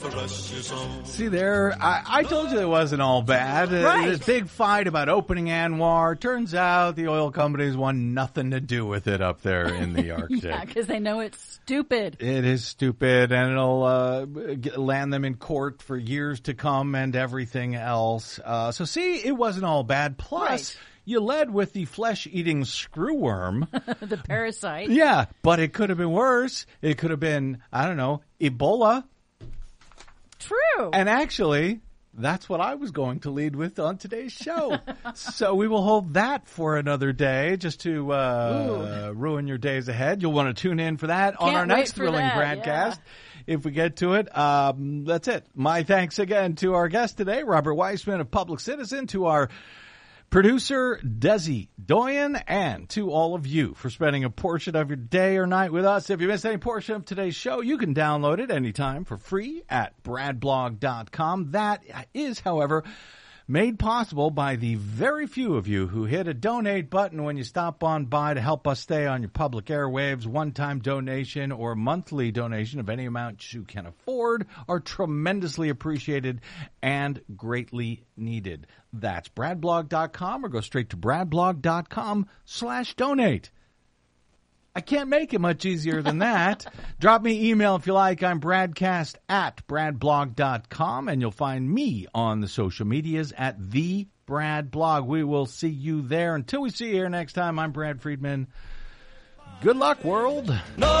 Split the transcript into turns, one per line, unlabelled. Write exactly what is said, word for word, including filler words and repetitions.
See there, I, I told you it wasn't all bad.
Right.
Uh, this big fight about opening Anwar. Turns out the oil companies want nothing to do with it up there in the Arctic.
Yeah, because they know it's stupid.
It is stupid, and it'll uh, get, land them in court for years to come and everything else. Uh, so see, it wasn't all bad. Plus,
Right.
you led with the flesh-eating screwworm.
The parasite.
Yeah, but it could have been worse. It could have been, I don't know, Ebola.
True.
And actually, that's what I was going to lead with on today's show. So we will hold that for another day just to uh, ruin your days ahead. You'll want to tune in for that on
Can't
our
wait
next
for
thrilling
that,
broadcast.
yeah.
If we get to it, um, that's it. My thanks again to our guest today, Robert Weissman of Public Citizen, to our producer, Desi Doyen, and to all of you for spending a portion of your day or night with us. If you missed any portion of today's show, you can download it anytime for free at brad blog dot com. That is, however, made possible by the very few of you who hit a donate button when you stop on by to help us stay on your public airwaves. One-time donation or monthly donation of any amount you can afford are tremendously appreciated and greatly needed. That's brad blog dot com or go straight to brad blog dot com slash donate. I can't make it much easier than that. Drop me an email if you like. I'm bradcast at brad blog dot com, and you'll find me on the social medias at the Brad Blog. We will see you there. Until we see you here next time, I'm Brad Friedman. Good luck, world. No.